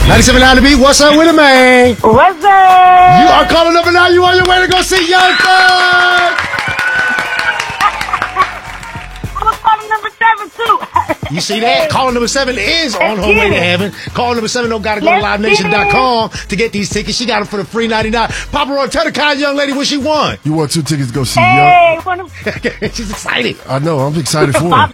97.9 The Beat. What's up with it, man? What's up? You are calling number 9. You on your way to go see Young Thug. I'm calling number 7 too. You see that? Caller number 7 is on her way to heaven. Caller number 7 don't gotta go to Let's livenation.com to get these tickets. She got them for the free 99. Papa Roy, tell the kind young lady what she won. You want 2 tickets to go see Hey, Young? one of She's excited. I know. I'm excited for my her.